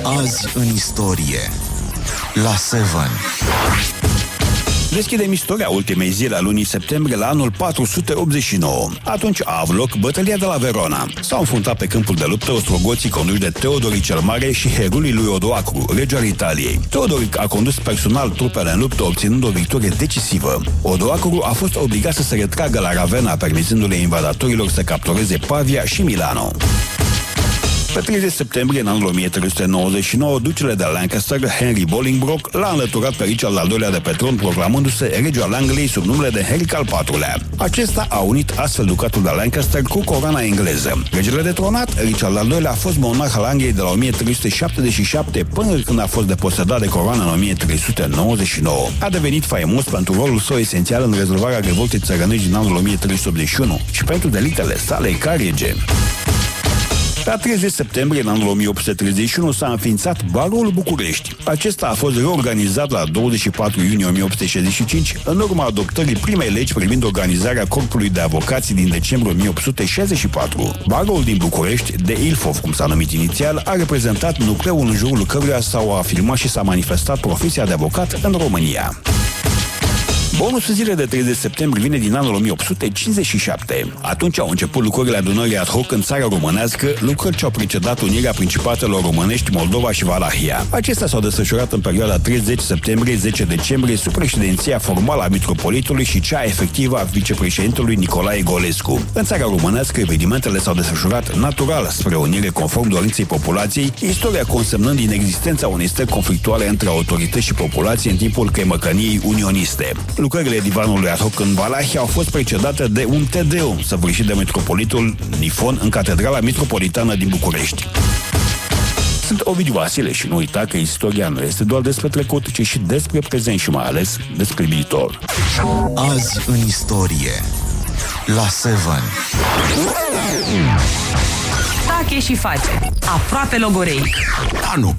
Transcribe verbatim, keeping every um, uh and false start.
Azi în istorie la Seven. Deschidem istoria ultimei zile a lunii septembrie la anul patru sute optzeci și nouă. Atunci a avut loc bătălia de la Verona. S-au înfruntat pe câmpul de luptă ostrogoții conduși de Teodoric cel Mare și herului lui Odoacru, rege al Italiei. Teodoric a condus personal trupele în luptă, obținând o victorie decisivă. Odoacru a fost obligat să se retragă la Ravenna, permițându-le invadatorilor să captureze Pavia și Milano. Pe treizeci septembrie, în anul o mie trei sute nouăzeci și nouă, ducele de Lancaster, Henry Bolingbroke, l-a înlăturat pe Richard al doilea de pe tron, proclamându-se rege al Angliei sub numele de Henric al patrulea. Acesta a unit astfel ducatul de Lancaster cu coroana engleză. Regele detronat, Richard al doilea, a fost monarh al Angliei de la o mie trei sute șaptezeci și șapte până când a fost deposedat de coroană în o mie trei sute nouăzeci și nouă. A devenit faimos pentru rolul său esențial în rezolvarea revoltei țărănești din anul o mie trei sute optzeci și unu și pentru delictele sale ca rege. La treizeci septembrie, în anul o mie opt sute treizeci și unu, s-a înființat Barul București. Acesta a fost reorganizat la douăzeci și patru iunie o mie opt sute șaizeci și cinci, în urma adoptării primei legi privind organizarea Corpului de Avocații din decembrie o mie opt sute șaizeci și patru. Barul din București, de Ilfov, cum s-a numit inițial, a reprezentat nucleul în jurul căruia s-au afirmat și s-a manifestat profesia de avocat în România. Bonusul zilei de treizeci septembrie vine din anul o mie opt sute cincizeci și șapte. Atunci au început lucrările adunării ad hoc în țara românească, lucrări ce au precedat unirea principatelor românești, Moldova și Valahia. Acestea s-au desfășurat în perioada treizeci septembrie - zece decembrie sub președinția formală a mitropolitului și cea efectivă a vicepreședintelui Nicolae Golescu. În țara românească, evenimentele s-au desfășurat natural spre unire conform dorinței populației, istoria consemnând inexistența unei stări conflictuale între autorități și populație în timpul căimăcăniei unioniste. Lucrările divanului ad hoc în Valahia au fost precedate de un Te Deum săvârșit de mitropolitul Nifon în Catedrala Mitropolitană din București. Sunt Ovidiu Vasile și nu uita că istoria nu este doar despre trecut, ci și despre prezent și mai ales despre viitor. Azi în istorie la Seven. Tache și face. Aproape logoreic. Anu